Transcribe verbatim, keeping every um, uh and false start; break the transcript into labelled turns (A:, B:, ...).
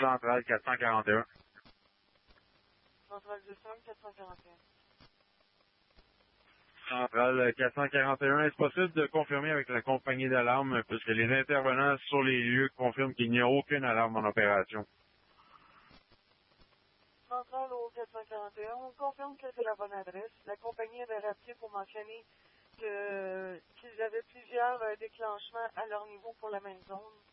A: Centrale quatre cent quarante et un.
B: Centrale deux cents, quatre cent quarante et un.
A: Centrale quatre cent quarante et un. Est-ce possible de confirmer avec la compagnie d'alarme, puisque les intervenants sur les lieux confirment qu'il n'y a aucune alarme en opération?
B: Centrale au quatre cent quarante et un, on confirme que c'est la bonne adresse. La compagnie avait rappelé pour mentionner que, qu'ils avaient plusieurs euh, déclenchements à leur niveau pour la même zone.